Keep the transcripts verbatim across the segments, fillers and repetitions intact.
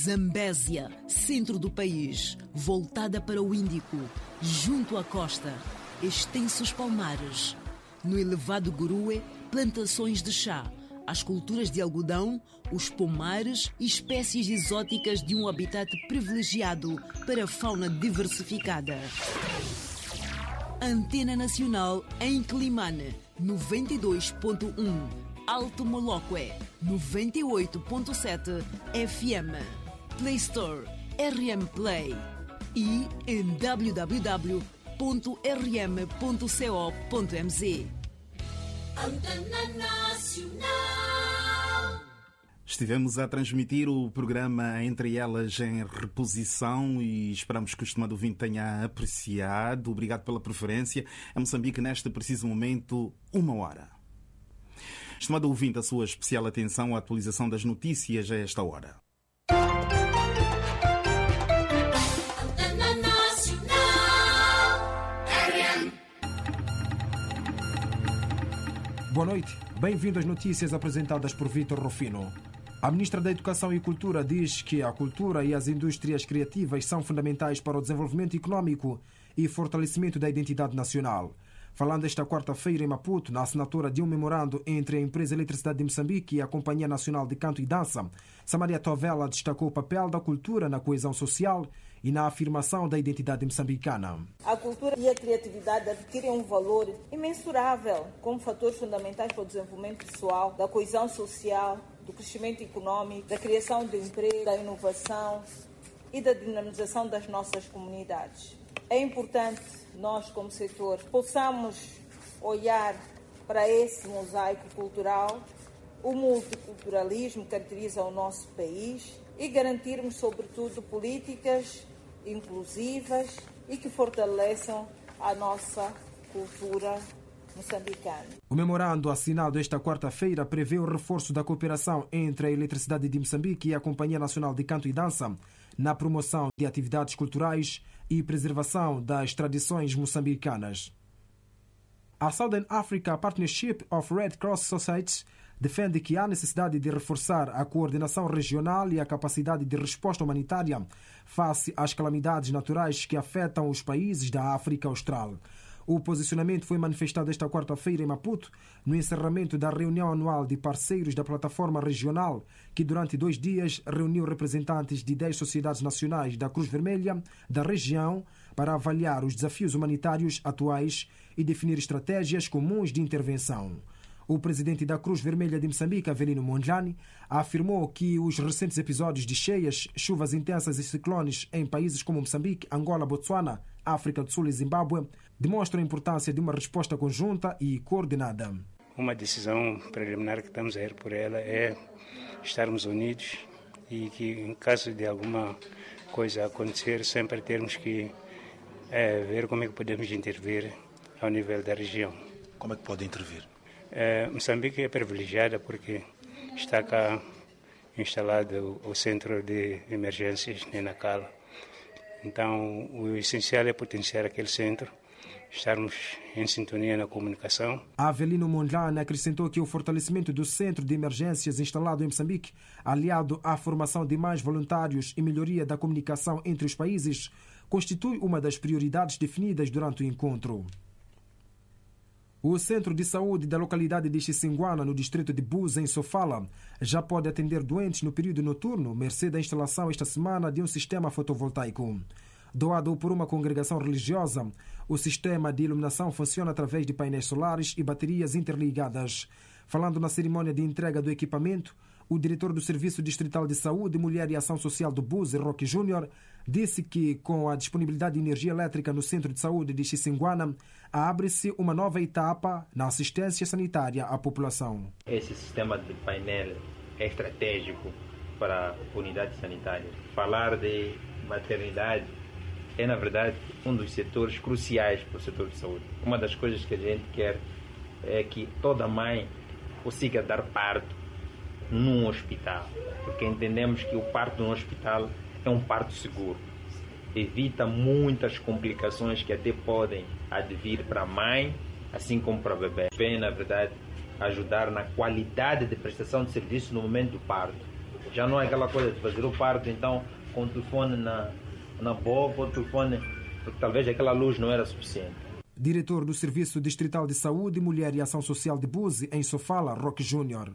Zambésia, centro do país, voltada para o Índico, junto à costa, extensos palmares. No elevado Gurue, plantações de chá, as culturas de algodão, os pomares e espécies exóticas de um habitat privilegiado para a fauna diversificada. Antena Nacional em Climane, noventa e dois ponto um. Alto Moloque, noventa e oito ponto sete F M. Play Store, R M Play. E em w w w ponto r m ponto co ponto m z. Antena Nacional. Estivemos a transmitir o programa Entre Elas em reposição e esperamos que o estimado ouvinte tenha apreciado. Obrigado pela preferência. Em Moçambique, neste preciso momento, uma hora. Estimado ouvinte, a sua especial atenção à atualização das notícias a esta hora. Boa noite. Bem-vindo às notícias apresentadas por Vítor Rufino. A Ministra da Educação e Cultura diz que a cultura e as indústrias criativas são fundamentais para o desenvolvimento econômico e fortalecimento da identidade nacional. Falando esta quarta-feira em Maputo, na assinatura de um memorando entre a Empresa Eletricidade de Moçambique e a Companhia Nacional de Canto e Dança, Samaria Tovela destacou o papel da cultura na coesão social e na afirmação da identidade moçambicana. A cultura e a criatividade adquirem um valor imensurável como fatores fundamentais para o desenvolvimento pessoal, da coesão social, do crescimento econômico, da criação de emprego, da inovação e da dinamização das nossas comunidades. É importante nós, como setor, possamos olhar para esse mosaico cultural, o multiculturalismo que caracteriza o nosso país e garantirmos, sobretudo, políticas inclusivas e que fortaleçam a nossa cultura moçambicana. O memorando assinado esta quarta-feira prevê o reforço da cooperação entre a Eletricidade de Moçambique e a Companhia Nacional de Canto e Dança na promoção de atividades culturais e preservação das tradições moçambicanas. A Southern Africa Partnership of Red Cross Societies defende que há necessidade de reforçar a coordenação regional e a capacidade de resposta humanitária face às calamidades naturais que afetam os países da África Austral. O posicionamento foi manifestado esta quarta-feira em Maputo, no encerramento da reunião anual de parceiros da plataforma regional, que durante dois dias reuniu representantes de dez sociedades nacionais da Cruz Vermelha da região para avaliar os desafios humanitários atuais e definir estratégias comuns de intervenção. O presidente da Cruz Vermelha de Moçambique, Avelino Mondlane, afirmou que os recentes episódios de cheias, chuvas intensas e ciclones em países como Moçambique, Angola, Botsuana, África do Sul e Zimbábue demonstram a importância de uma resposta conjunta e coordenada. Uma decisão preliminar que estamos a ir por ela é estarmos unidos e que, em caso de alguma coisa acontecer, sempre termos que é, ver como é que podemos intervir ao nível da região. Como é que pode intervir? É, Moçambique é privilegiada porque está cá instalado o Centro de Emergências, Nenacala. Então, o essencial é potenciar aquele centro, estarmos em sintonia na comunicação. Avelino Mondlane acrescentou que o fortalecimento do Centro de Emergências instalado em Moçambique, aliado à formação de mais voluntários e melhoria da comunicação entre os países, constitui uma das prioridades definidas durante o encontro. O Centro de Saúde da localidade de Xissinguana, no distrito de Buza, em Sofala, já pode atender doentes no período noturno, mercê da instalação esta semana de um sistema fotovoltaico. Doado por uma congregação religiosa, o sistema de iluminação funciona através de painéis solares e baterias interligadas. Falando na cerimônia de entrega do equipamento, o diretor do Serviço Distrital de Saúde, Mulher e Ação Social do Buza, Roque Júnior, disse que, com a disponibilidade de energia elétrica no Centro de Saúde de Xissinguana, abre-se uma nova etapa na assistência sanitária à população. Esse sistema de painel é estratégico para unidades sanitárias. Falar de maternidade é, na verdade, um dos setores cruciais para o setor de saúde. Uma das coisas que a gente quer é que toda mãe consiga dar parto num hospital, porque entendemos que o parto num hospital é um parto seguro. Evita muitas complicações que até podem advir para a mãe, assim como para o bebê. Vem, na verdade, ajudar na qualidade de prestação de serviço no momento do parto. Já não é aquela coisa de fazer o parto, então, com o telefone na, na boca, o telefone, porque talvez aquela luz não era suficiente. Diretor do Serviço Distrital de Saúde, Mulher e Ação Social de Buzi, em Sofala, Roque Júnior.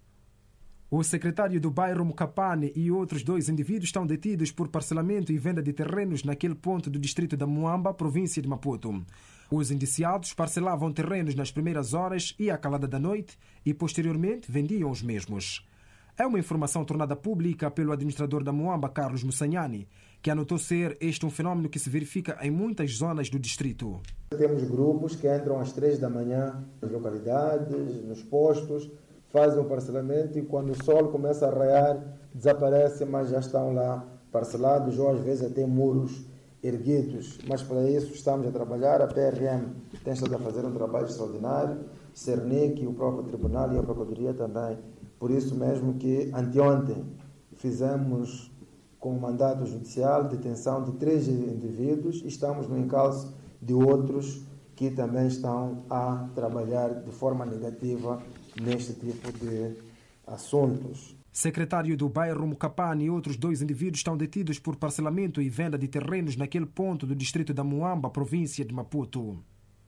O secretário do bairro Mukapane e outros dois indivíduos estão detidos por parcelamento e venda de terrenos naquele ponto do distrito da Muamba, província de Maputo. Os indiciados parcelavam terrenos nas primeiras horas e à calada da noite e, posteriormente, vendiam os mesmos. É uma informação tornada pública pelo administrador da Muamba, Carlos Mussanhani, que anotou ser este um fenómeno que se verifica em muitas zonas do distrito. Temos grupos que entram às três da manhã nas localidades, nos postos, fazem o parcelamento e quando o sol começa a raiar, desaparecem, mas já estão lá parcelados ou às vezes até muros erguidos. Mas para isso estamos a trabalhar, a P R M tem estado a fazer um trabalho extraordinário, Cernic, o próprio Tribunal e a Procuradoria também. Por isso mesmo que anteontem fizemos com mandato judicial detenção de três indivíduos e estamos no encalço de outros que também estão a trabalhar de forma negativa neste tipo de assuntos. Secretário do bairro Mukapane e outros dois indivíduos estão detidos por parcelamento e venda de terrenos naquele ponto do distrito da Muamba, província de Maputo.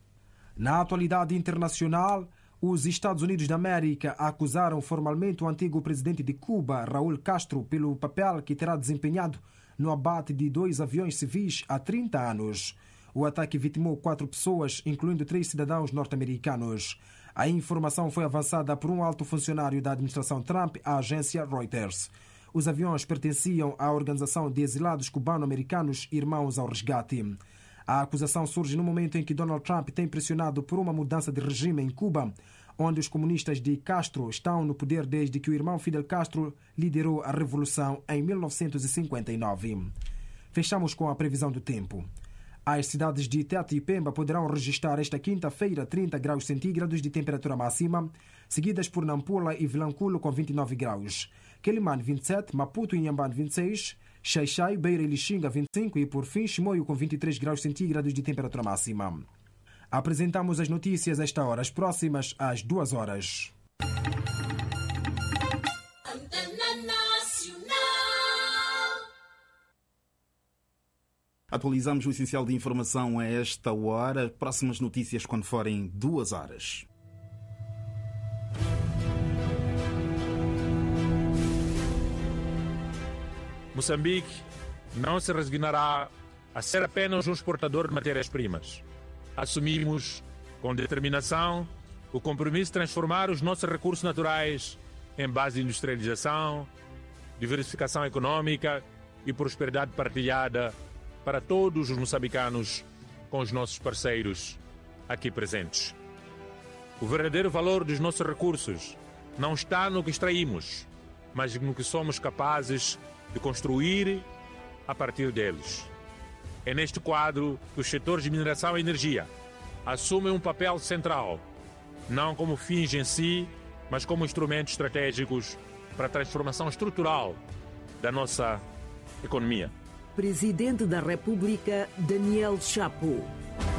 Na atualidade internacional, os Estados Unidos da América acusaram formalmente o antigo presidente de Cuba, Raul Castro, pelo papel que terá desempenhado no abate de dois aviões civis há trinta anos. O ataque vitimou quatro pessoas, incluindo três cidadãos norte-americanos. A informação foi avançada por um alto funcionário da administração Trump à agência Reuters. Os aviões pertenciam à Organização de Exilados Cubano-Americanos Irmãos ao Resgate. A acusação surge no momento em que Donald Trump tem pressionado por uma mudança de regime em Cuba, onde os comunistas de Castro estão no poder desde que o irmão Fidel Castro liderou a revolução em mil novecentos e cinquenta e nove. Fechamos com a previsão do tempo. As cidades de Tete e Pemba poderão registrar esta quinta-feira trinta graus centígrados de temperatura máxima, seguidas por Nampula e Vilanculo com vinte e nove graus, Quelimane vinte e sete, Maputo e Inhambane vinte e seis, Xaixai, Beira e Lixinga vinte e cinco e por fim Chimoio com vinte e três graus centígrados de temperatura máxima. Apresentamos as notícias a esta hora, as próximas às duas horas. Atualizamos o essencial de informação a esta hora. Próximas notícias quando forem duas horas. Moçambique não se resignará a ser apenas um exportador de matérias-primas. Assumimos com determinação o compromisso de transformar os nossos recursos naturais em base de industrialização, diversificação econômica e prosperidade partilhada para todos os moçambicanos com os nossos parceiros aqui presentes. O verdadeiro valor dos nossos recursos não está no que extraímos, mas no que somos capazes de construir a partir deles. É neste quadro que os setores de mineração e energia assumem um papel central, não como fins em si, mas como instrumentos estratégicos para a transformação estrutural da nossa economia. Presidente da República, Daniel Chapo.